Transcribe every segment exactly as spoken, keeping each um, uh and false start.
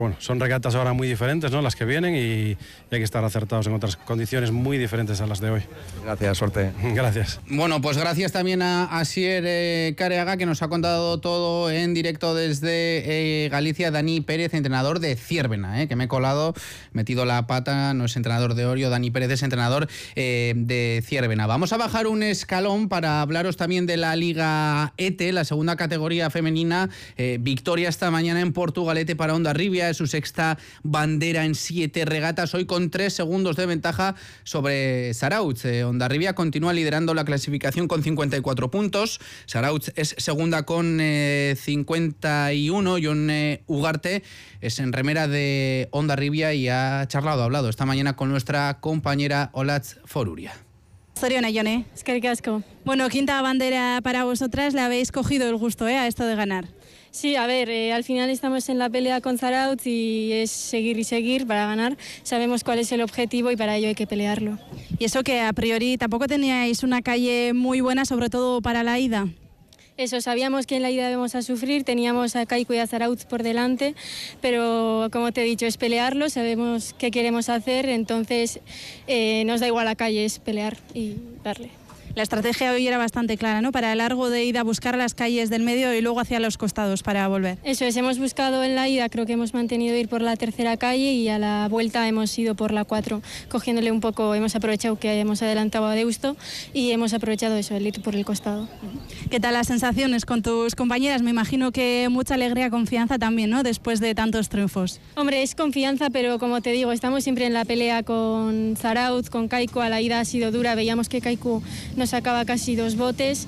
Bueno, son regatas ahora muy diferentes, ¿no?, las que vienen, y hay que estar acertados en otras condiciones muy diferentes a las de hoy. Gracias, suerte. Gracias. Bueno, pues gracias también a Asier eh, Careaga, que nos ha contado todo en directo desde eh, Galicia. Dani Pérez, entrenador de Ciervena, eh, que me he colado, metido la pata, no es entrenador de Orio, Dani Pérez es entrenador eh, de Ciervena. Vamos a bajar un escalón para hablaros también de la Liga E T E, la segunda categoría femenina. Eh, victoria esta mañana en Portugalete para Hondarribia, es su sexta bandera en siete regatas, hoy con tres segundos de ventaja sobre Zarautz. Eh, Hondarribia continúa liderando la clasificación con cincuenta y cuatro puntos, Zarautz es segunda con eh, cincuenta y uno, Jon eh, Ugarte es en remera de Hondarribia y ha charlado, ha hablado esta mañana con nuestra compañera Olatz Foruria. Zoriona, Jone. Es que ricasco. Bueno, quinta bandera para vosotras, le habéis cogido el gusto, ¿eh?, a esto de ganar. Sí, a ver, eh, al final estamos en la pelea con Zarautz y es seguir y seguir para ganar. Sabemos cuál es el objetivo y para ello hay que pelearlo. Y eso que a priori tampoco teníais una calle muy buena, sobre todo para la ida. Eso, sabíamos que en la ida debemos a sufrir, teníamos a Kaiku y a Zarautz por delante, pero como te he dicho, es pelearlo, sabemos qué queremos hacer, entonces eh, nos da igual la calle, es pelear y darle. La estrategia hoy era bastante clara, ¿no?, para el largo de ida buscar las calles del medio y luego hacia los costados para volver. Eso es, hemos buscado en la ida, creo que hemos mantenido ir por la tercera calle y a la vuelta hemos ido por la cuatro, cogiéndole un poco, hemos aprovechado que hemos adelantado a Deusto y hemos aprovechado eso, el ir por el costado. ¿Qué tal las sensaciones con tus compañeras? Me imagino que mucha alegría, confianza también, ¿no?, después de tantos triunfos. Hombre, es confianza, pero como te digo, estamos siempre en la pelea con Zarautz, con Kaiku. A la ida ha sido dura, veíamos que Kaiku nos sacaba casi dos botes,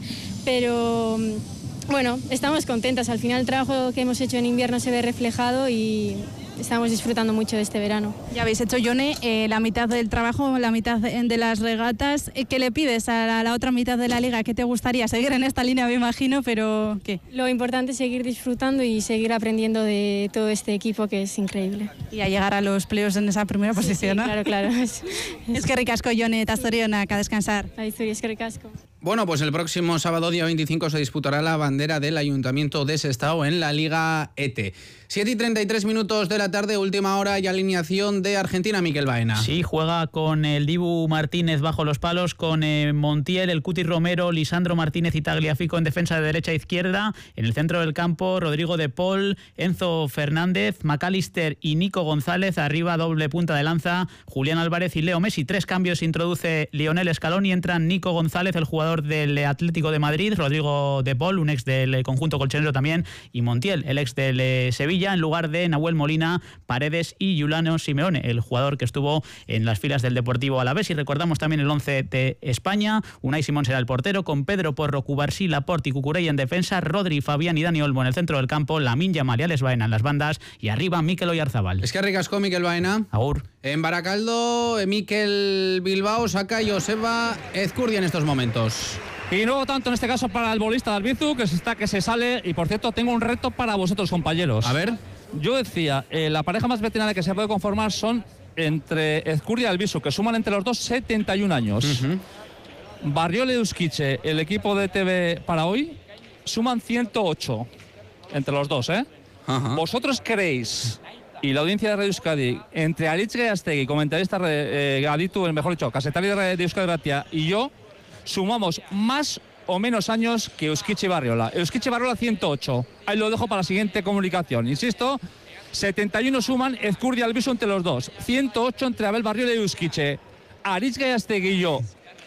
pero bueno, estamos contentas. Al final el trabajo que hemos hecho en invierno se ve reflejado y estamos disfrutando mucho de este verano. Ya habéis hecho, Jone, eh, la mitad del trabajo, la mitad de las regatas. ¿Qué le pides a la, a la otra mitad de la liga? ¿Qué te gustaría? Seguir en esta línea, me imagino, pero ¿qué? Lo importante es seguir disfrutando y seguir aprendiendo de todo este equipo, que es increíble. Y a llegar a los playoffs en esa primera posición, sí, sí, ¿no? Claro, claro. Es, es que ricasco, Jone, Tastoriona, a descansar. Ahí es que ricasco. Bueno, pues el próximo sábado, día veinticinco, se disputará la bandera del Ayuntamiento de Sestao en la Liga E T E. siete y treinta y tres minutos de la tarde, última hora y alineación de Argentina, Miquel Baena. Sí, juega con el Dibu Martínez bajo los palos, con eh, Montiel, el Cuti Romero, Lisandro Martínez y Tagliafico en defensa de derecha a izquierda. En el centro del campo, Rodrigo de Paul, Enzo Fernández, McAllister y Nico González. Arriba, doble punta de lanza, Julián Álvarez y Leo Messi. Tres cambios introduce Lionel Scaloni. Entran Nico González, el jugador del Atlético de Madrid, Rodrigo de Paul, un ex del conjunto colchonero también, y Montiel, el ex del eh, Sevilla, en lugar de Nahuel Molina, Paredes y Giuliano Simeone, el jugador que estuvo en las filas del Deportivo Alavés. Y recordamos también el once de España: Unai Simón será el portero, con Pedro Porro, Cubarsí, Laporte y Cucurella en defensa, Rodri, Fabián y Dani Olmo en el centro del campo, Lamine Yamal y Alex Baena en las bandas, y arriba Mikel Oyarzabal. Es que ricasco, Mikel Baena. Agur. En Baracaldo, Mikel Bilbao saca a Joseba Ezcurdia en estos momentos. Y no tanto en este caso para el bolista de Albizu, que se está que se sale. Y por cierto, tengo un reto para vosotros, compañeros. A ver. Yo decía, eh, la pareja más veterana que se puede conformar son entre Ezcurdia y Albizu, que suman entre los dos setenta y un años. Uh-huh. Barriola y Euskiche, el equipo de T V para hoy, suman ciento ocho entre los dos, ¿eh? Uh-huh. ¿Vosotros creéis, y la audiencia de Radio Euskadi, entre Aritz Gaiastegui, comentarista eh, Gaditu, el mejor dicho, casetari de Euskadi Ratia, y yo, sumamos más o menos años que Euskiche y Barriola? Euskiche y Barriola ciento ocho. Ahí lo dejo para la siguiente comunicación. Insisto, setenta y uno suman Ezcurdia y Albizu entre los dos. ciento ocho entre Abel Barriola y Euskiche. Aritz Gaiastegui y yo,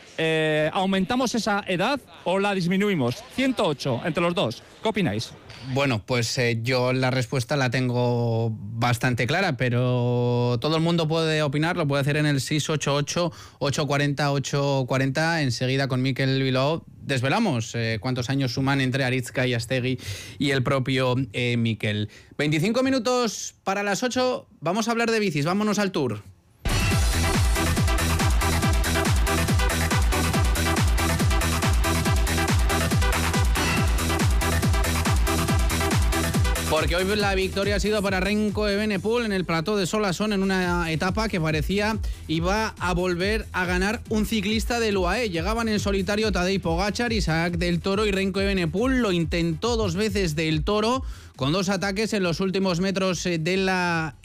eh, ¿aumentamos esa edad o la disminuimos? ciento ocho entre los dos. ¿Qué opináis? Bueno, pues eh, yo la respuesta la tengo bastante clara, pero todo el mundo puede opinar, lo puede hacer en el seis ocho ocho, ocho cuatro cero, ocho cuatro cero. Enseguida con Mikel Bilbao desvelamos eh, cuántos años suman entre Aritz Gaiastegui y el propio eh, Mikel. veinticinco minutos para las ocho, vamos a hablar de bicis, vámonos al Tour. Porque hoy la victoria ha sido para Renko Evenepoel en el plató de Solasson en una etapa que parecía iba a volver a ganar un ciclista del U A E. Llegaban en solitario Tadej Pogačar, Isaac del Toro y Renko Evenepoel. Lo intentó dos veces del Toro con dos ataques en los últimos metros de la